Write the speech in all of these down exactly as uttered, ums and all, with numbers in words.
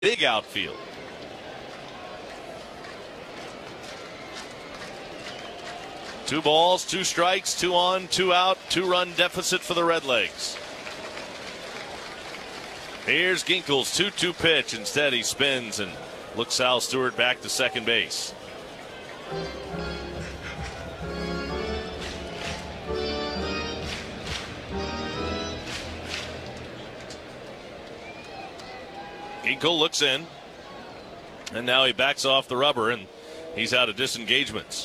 big outfield. Two balls, two strikes, two on, two out, two-run deficit for the Redlegs. Here's Ginkel's two two pitch. Instead, he spins and looks Sal Stewart back to second base. Ginkel looks in, and now he backs off the rubber, and he's out of disengagements.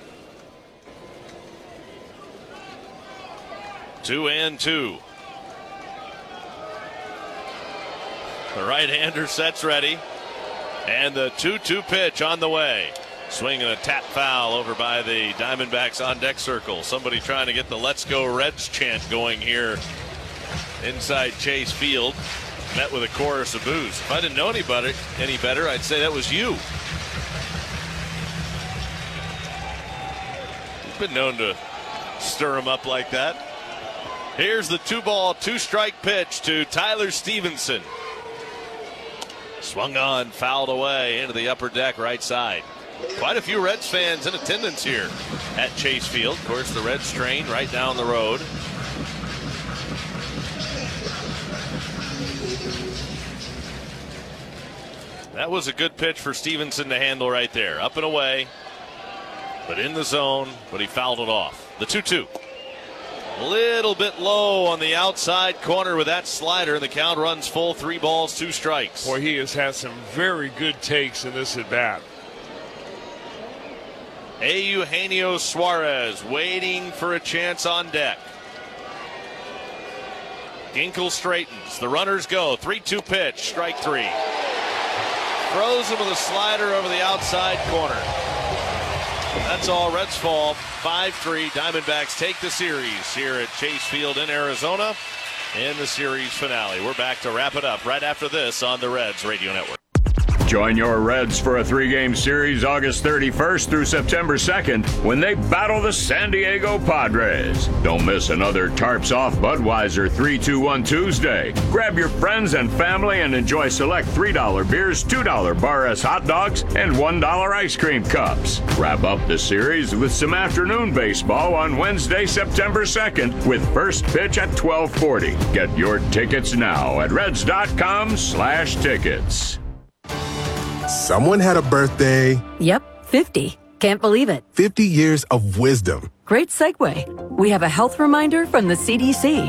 Two and two. The right-hander sets ready, and the two two pitch on the way. Swing and a tap foul over by the Diamondbacks on deck circle. Somebody trying to get the Let's Go Reds chant going here inside Chase Field. Met with a chorus of boos. If I didn't know any better, any better, I'd say that was you. You've been known to stir him up like that. Here's the two-ball, two-strike pitch to Tyler Stevenson. Swung on, fouled away into the upper deck right side. Quite a few Reds fans in attendance here at Chase Field. Of course, the Reds train right down the road. That was a good pitch for Stevenson to handle right there. Up and away, but in the zone, but he fouled it off. The two two. A little bit low on the outside corner with that slider, and the count runs full, three balls, two strikes. Boy, he has had some very good takes in this at-bat. Eugenio Suarez waiting for a chance on deck. Ginkel straightens. The runners go. three two pitch, strike three. Throws him with a slider over the outside corner. That's all. Reds fall five three. Diamondbacks take the series here at Chase Field in Arizona in the series finale. We're back to wrap it up right after this on the Reds Radio Network. Join your Reds for a three-game series August thirty-first through September second when they battle the San Diego Padres. Don't miss another Tarps Off Budweiser three two one Tuesday. Grab your friends and family and enjoy select three dollar beers, two dollar Bar S hot dogs, and one dollar ice cream cups. Wrap up the series with some afternoon baseball on Wednesday, September second with first pitch at twelve forty. Get your tickets now at reds.com slash tickets. Someone had a birthday. Yep, fifty. Can't believe it. fifty years of wisdom. Great segue. We have a health reminder from the C D C.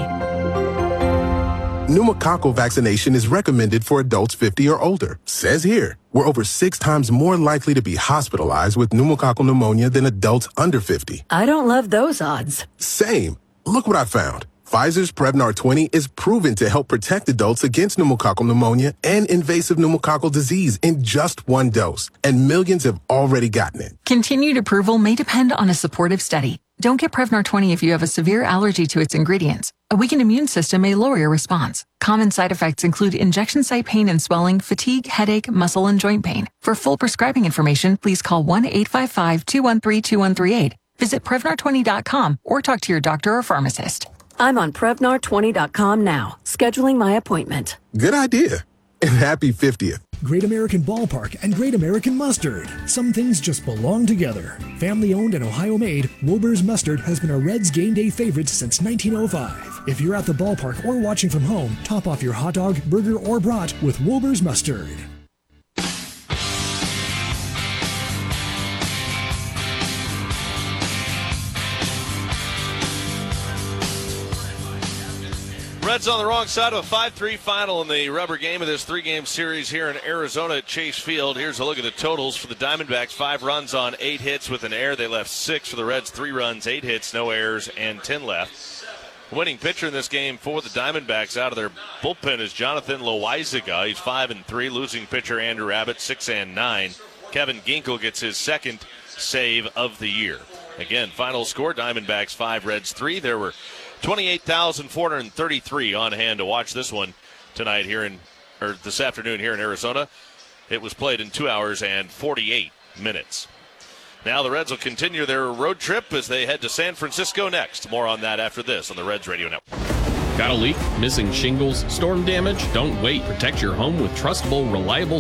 Pneumococcal vaccination is recommended for adults fifty or older. Says here, we're over six times more likely to be hospitalized with pneumococcal pneumonia than adults under fifty. I don't love those odds. Same. Look what I found. Pfizer's Prevnar twenty is proven to help protect adults against pneumococcal pneumonia and invasive pneumococcal disease in just one dose, and millions have already gotten it. Continued approval may depend on a supportive study. Don't get Prevnar twenty if you have a severe allergy to its ingredients. A weakened immune system may lower your response. Common side effects include injection site pain and swelling, fatigue, headache, muscle, and joint pain. For full prescribing information, please call one eight five five, two one three, two one three eight. Visit Prevnar twenty dot com or talk to your doctor or pharmacist. I'm on Prevnar twenty dot com now, scheduling my appointment. Good idea. And happy fiftieth. Great American Ballpark and Great American Mustard. Some things just belong together. Family owned and Ohio made, Wilbur's Mustard has been a Reds game day favorite since nineteen oh five. If you're at the ballpark or watching from home, top off your hot dog, burger, or brat with Wilbur's Mustard. Reds on the wrong side of a five three final in the rubber game of this three-game series here in Arizona at Chase Field. Here's a look at the totals for the Diamondbacks. Five runs on eight hits with an error. They left six for the Reds. Three runs, eight hits, no errors, and ten left. Winning pitcher in this game for the Diamondbacks out of their bullpen is Jonathan Loaizaga. He's five and three. Losing pitcher Andrew Abbott, six and nine. Kevin Ginkel gets his second save of the year. Again, final score, Diamondbacks five, Reds three. There were twenty-eight thousand four hundred thirty-three on hand to watch this one tonight here in, or this afternoon here in Arizona. It was played in two hours and forty-eight minutes. Now the Reds will continue their road trip as they head to San Francisco next. More on that after this on the Reds Radio Network. Got a leak? Missing shingles? Storm damage? Don't wait. Protect your home with trustable, reliable